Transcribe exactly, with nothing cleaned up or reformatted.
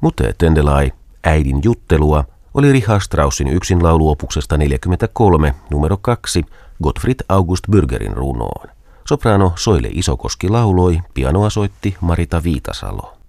Mutter Tendelai, äidin juttelua, oli Richard Straussin yksinlauluopuksesta neljäkymmentäkolme, numero kaksi, Gottfried August Bürgerin runoon. Soprano Soile Isokoski lauloi, pianoa soitti Marita Viitasalo.